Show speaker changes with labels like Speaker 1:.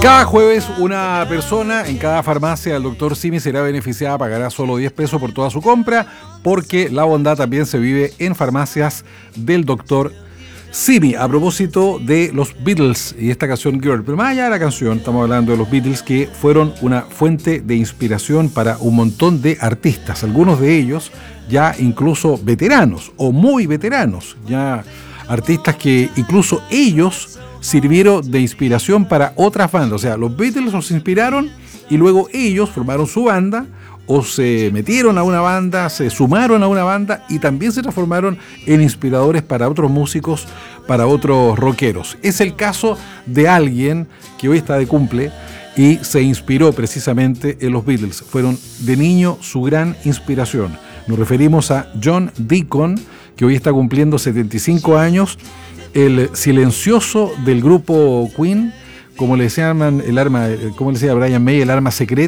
Speaker 1: Cada jueves una persona en cada farmacia del Dr. Simi será beneficiada, pagará solo 10 pesos por toda su compra, porque la bondad también se vive en farmacias del Dr. Simi. A propósito de los Beatles y esta canción Girl, pero más allá de la canción, estamos hablando de los Beatles, que fueron una fuente de inspiración para un montón de artistas, algunos de ellos ya incluso veteranos o muy veteranos, ya artistas que incluso ellos sirvieron de inspiración para otras bandas. O sea, los Beatles los inspiraron y luego ellos formaron su banda o se metieron a una banda, se sumaron a una banda y también se transformaron en inspiradores para otros músicos, para otros rockeros. Es el caso de alguien que hoy está de cumple y se inspiró precisamente en los Beatles. Fueron de niño su gran inspiración. Nos referimos a John Deacon, que hoy está cumpliendo 75 años, el silencioso del grupo Queen, como le llaman el arma, como le decía Brian May, el arma secreta